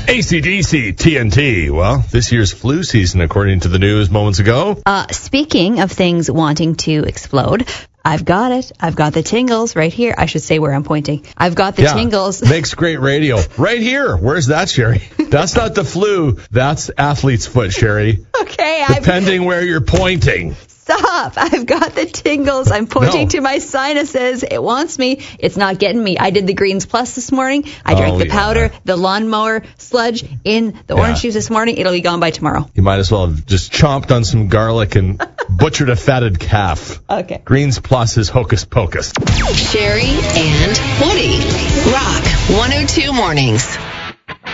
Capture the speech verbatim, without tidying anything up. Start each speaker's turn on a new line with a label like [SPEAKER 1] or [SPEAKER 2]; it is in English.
[SPEAKER 1] A C D C, T N T. Well, this year's flu season, according to the news moments ago.
[SPEAKER 2] Uh, speaking of things wanting to explode, I've got it. I've got the tingles right here. I should say where I'm pointing. I've got the
[SPEAKER 1] yeah,
[SPEAKER 2] tingles.
[SPEAKER 1] Makes great radio. Right here. Where's that, Sherry? That's not the flu. That's athlete's foot, Sherry.
[SPEAKER 2] Okay.
[SPEAKER 1] Depending I've... where you're pointing.
[SPEAKER 2] Stop. I've got the tingles. I'm pointing
[SPEAKER 1] no.
[SPEAKER 2] to my sinuses. It wants me. It's not getting me. I did the Greens Plus this morning. I drank
[SPEAKER 1] oh,
[SPEAKER 2] the
[SPEAKER 1] yeah.
[SPEAKER 2] powder, the lawnmower sludge in the
[SPEAKER 1] yeah.
[SPEAKER 2] orange juice this morning. It'll be gone by tomorrow.
[SPEAKER 1] You might as well have just chomped on some garlic and butchered a fatted calf.
[SPEAKER 2] Okay.
[SPEAKER 1] Greens Plus is hocus pocus.
[SPEAKER 3] Sherry and Woody. Rock one oh two Mornings.